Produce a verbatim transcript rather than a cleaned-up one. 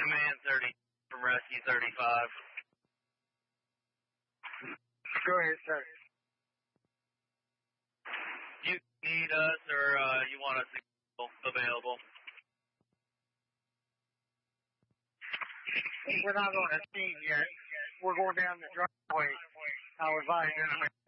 Command thirty from Rescue thirty-five. Go ahead, sir. You need us, or uh, you want us to be available? We're not on a scene yet. We're going down the driveway. I was advised